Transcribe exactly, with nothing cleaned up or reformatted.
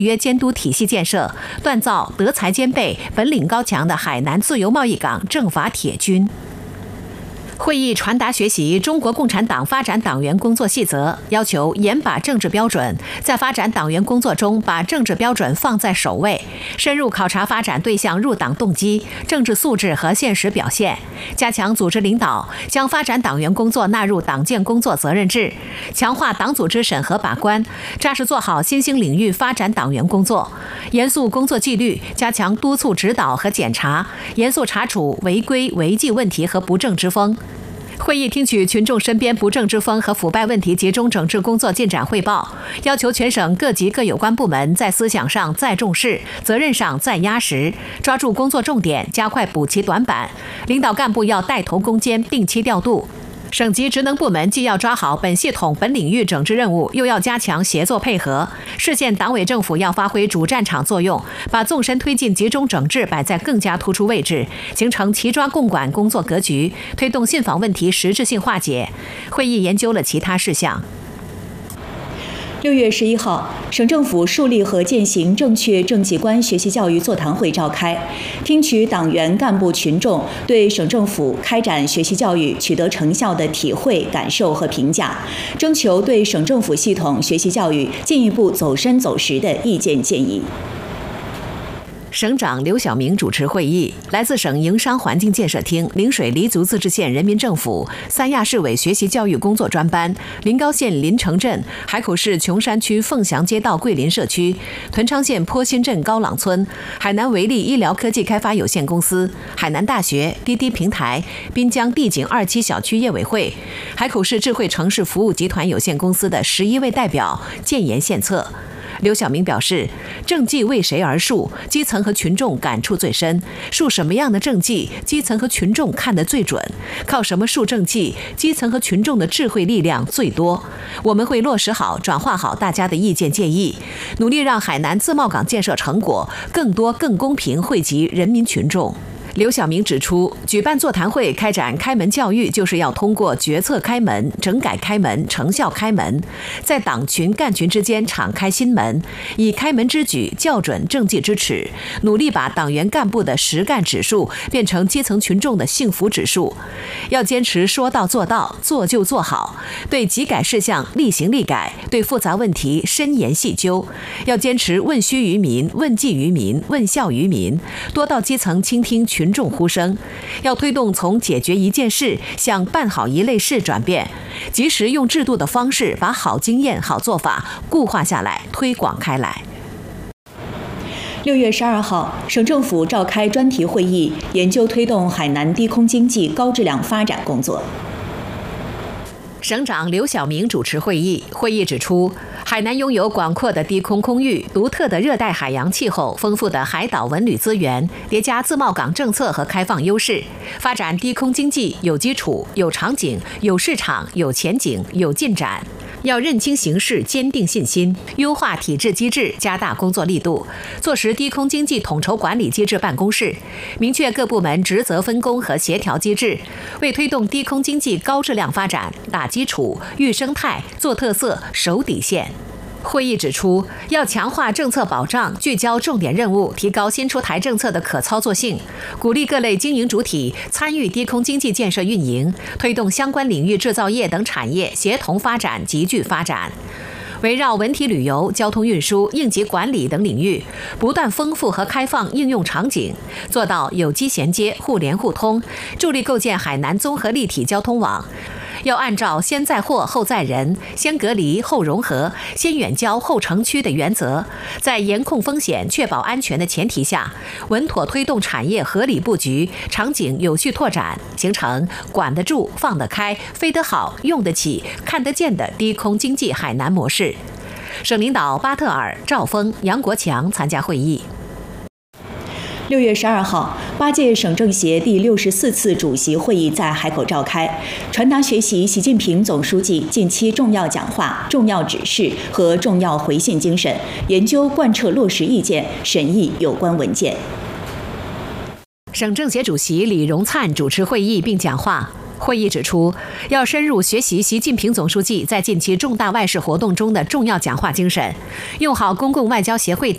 约监督体系建设，锻造德才兼备、本领高强的海南自由贸易港政法铁军。会议传达学习中国共产党发展党员工作细则，要求严把政治标准，在发展党员工作中把政治标准放在首位，深入考察发展对象入党动机、政治素质和现实表现，加强组织领导，将发展党员工作纳入党建工作责任制，强化党组织审核把关，扎实做好新兴领域发展党员工作，严肃工作纪律，加强督促指导和检查，严肃查处违规违纪问题和不正之风。会议听取群众身边不正之风和腐败问题集中整治工作进展汇报，要求全省各级各有关部门在思想上再重视，责任上再压实，抓住工作重点，加快补齐短板。领导干部要带头攻坚，定期调度。省级职能部门既要抓好本系统本领域整治任务，又要加强协作配合。市县党委政府要发挥主战场作用，把纵深推进集中整治摆在更加突出位置，形成齐抓共管工作格局，推动信访问题实质性化解。会议研究了其他事项。 六月十一号，省政府树立和践行正确政绩观学习教育座谈会召开，听取党员干部群众对省政府开展学习教育取得成效的体会、感受和评价，征求对省政府系统学习教育进一步走深走实的意见建议。 省长刘晓明主持会议，来自省营商环境建设厅、陵水黎族自治县人民政府、三亚市委学习教育工作专班、临高县临城镇、海口市琼山区凤翔街道桂林社区、屯昌县坡新镇高朗村、海南维力医疗科技开发有限公司、海南大学、滴滴平台、滨江地景二期小区业委会、海口市智慧城市服务集团有限公司的十一位代表建言献策。刘晓明表示，政绩为谁而述，基层和群众感触最深，述什么样的政绩，基层和群众看得最准，靠什么述政绩，基层和群众的智慧力量最多。我们会落实好、转化好大家的意见建议，努力让海南自贸港建设成果更多、更公平惠及人民群众。刘晓明指出，举办座谈会、开展开门教育，就是要通过决策开门、整改开门、成效开门，在党群干群之间敞开心门，以开门之举校准政绩之尺，努力把党员干部的实干指数变成基层群众的幸福指数。要坚持说到做到，做就做好，对急改事项立行立改，对复杂问题深研细究。要坚持问须于民、问计于民、问效于民，多到基层倾听群群众呼声，要推动从解决一件事向办好一类事转变，及时用制度的方式把好经验、好做法固化下来，推广开来。 六月十二号，省政府召开专题会议，研究推动海南低空经济高质量发展工作。 省长刘晓明主持会议，会议指出，海南拥有广阔的低空空域、独特的热带海洋气候、丰富的海岛文旅资源，叠加自贸港政策和开放优势，发展低空经济有基础、有场景、有市场、有前景、有进展。要认清形势，坚定信心，优化体制机制，加大工作力度，坐实低空经济统筹管理机制办公室，明确各部门职责分工和协调机制，为推动低空经济高质量发展打基础、育生态、做特色、守底线。会议指出，要强化政策保障，聚焦重点任务，提高新出台政策的可操作性，鼓励各类经营主体参与低空经济建设运营，推动相关领域制造业等产业协同发展、集聚发展。围绕文体旅游、交通运输、应急管理等领域，不断丰富和开放应用场景，做到有机衔接、互联互通，助力构建海南综合立体交通网。要按照先载货后载人、先隔离后融合、先远郊后城区的原则，在严控风险、确保安全的前提下，稳妥推动产业合理布局、场景有序拓展，形成管得住、放得开、飞得好、用得起、看得见的低空经济海南模式。省领导巴特尔、赵峰、杨国强参加会议。 六月十二号，八届省政协第六十四次主席会议在海口召开，传达学习习近平总书记近期重要讲话、重要指示和重要回信精神，研究贯彻落实意见，审议有关文件。 省政协主席李荣灿主持会议并讲话。会议指出，要深入学习习近平总书记在近期重大外事活动中的重要讲话精神，用好公共外交协会等